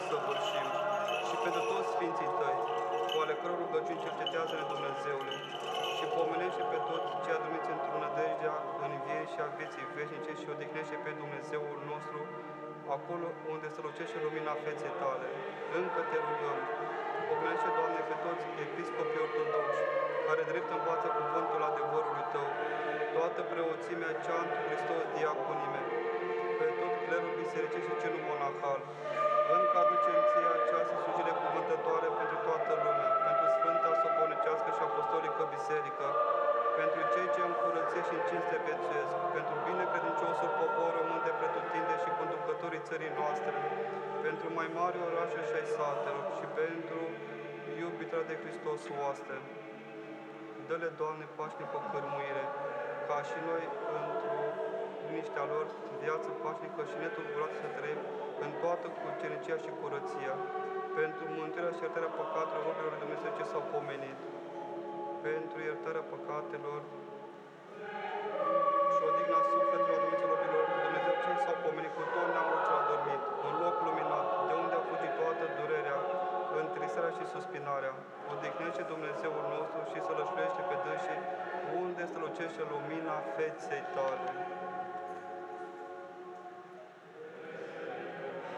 săvârșim, și pentru toți Sfinții Tăi, cu ale căror rugăciuni cercetează-ne, Dumnezeule, și pomenește pe toți cei adormiți într-o nădejdea învierii și a vieții veșnice și odihnește pe Dumnezeul nostru acolo unde strălucește lumina feței Tale. Încă Te rugăm, pomenește, Doamne, pe toți episcopii ortodoxi, care drept învață cuvântul adevărului Tău, toată preoțimea cea întru Hristos diaconime, pe tot clerul bisericii și celul monahal, încă aducem Ție această slujire cuvântătoare pentru toată lumea, pentru Sfânta Sobornicească și Apostolică Biserică, pentru cei ce în curăție și în cinste viețuiesc, pentru binecredinciosul popor român de pretutindeni și conducătorii țării noastre, pentru mai mari orașe și ai satelor și pentru iubita de Hristos oaste. Dă-le, Doamne, pașnică cărmuire, ca și noi într-o liniștea lor, viață pașnică și netulburată să trăim în toată cucernicia și curăția, pentru mântuirea și iertarea păcatelor robilor lui Dumnezeu ce s-au pomenit, pentru iertarea păcatelor și odihna sufletelor adormiților robilor lui Dumnezeu ce s-au pomenit cu tot neamul cel adormit, în loc luminat, de unde a fugit toată durerea, întristarea și suspinarea. Odihnește Dumnezeul nostru și să lășluiește pe dânsii, unde strălucește lumina feței Tale.